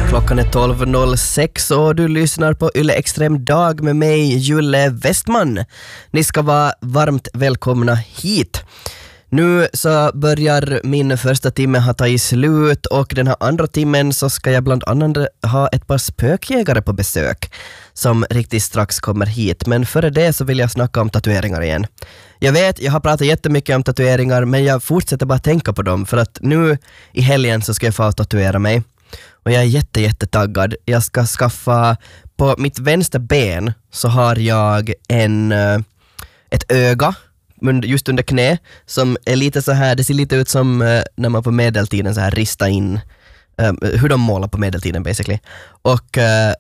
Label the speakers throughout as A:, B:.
A: Klockan är 12.06 och du lyssnar på Yle Extrem Dag med mig, Julle Westman. Ni ska vara varmt välkomna hit. Nu så börjar min första timme ha tagit slut och den här andra timmen så ska jag bland annat ha ett par spökjägare på besök som riktigt strax kommer hit. Men före det så vill jag snacka om tatueringar igen. Jag vet, jag har pratat jättemycket om tatueringar men jag fortsätter bara tänka på dem för att nu i helgen så ska jag få tatuera mig. Och jag är jättetaggad. Jag ska skaffa, på mitt vänstra ben så har jag ett öga just under knä som är lite så här, det ser lite ut som när man på medeltiden så här ristar in hur de målar på medeltiden basically. Och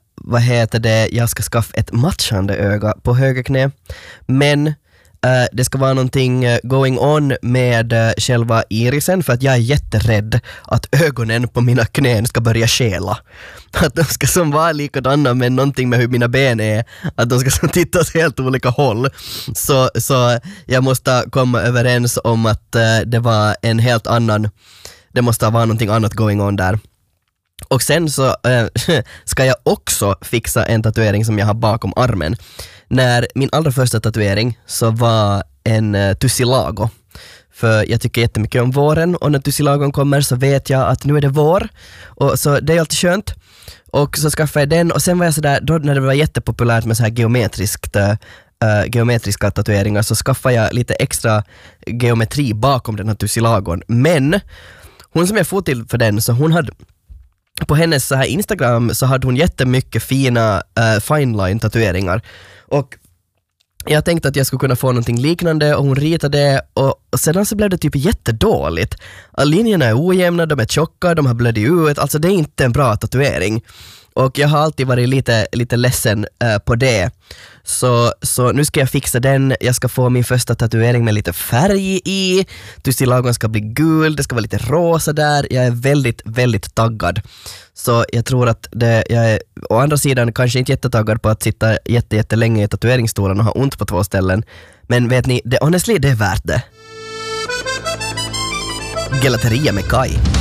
A: jag ska skaffa ett matchande öga på höger knä. Men det ska vara någonting going on med själva irisen för att jag är jätterädd att ögonen på mina knän ska börja skela. Att de ska som vara likadana men någonting med hur mina ben är. Att de ska som titta åt helt olika håll. Så jag måste komma överens om att det var en helt annan, det måste vara någonting annat going on där. Och sen så ska jag också fixa en tatuering som jag har bakom armen. När min allra första tatuering så var en tussilago. För jag tycker jättemycket om våren och när tussilagon kommer så vet jag att nu är det vår. Och så det är alltid skönt. Och så skaffade jag den och sen var jag sådär, då när det var jättepopulärt med så här geometriska tatueringar så skaffade jag lite extra geometri bakom den här tussilagon. Men hon som jag får till för den så hon hade på hennes så här Instagram så hade hon jättemycket fina fine line tatueringar och jag tänkte att jag skulle kunna få någonting liknande och hon ritade och sedan så blev det typ jättedåligt. Linjerna är ojämna, de är tjocka, de har blödigt ut, alltså det är inte en bra tatuering. Och jag har alltid varit lite ledsen på det. Så nu ska jag fixa den. Jag ska få min första tatuering med lite färg i. Tussilagon ska bli gul, det ska vara lite rosa där. Jag är väldigt taggad. Så jag tror att jag är å andra sidan kanske inte jättetaggad på att sitta jättelänge i tatueringsstolen och ha ont på 2 ställen. Men vet ni, honestly, det är värt det. Gelateria med Kai.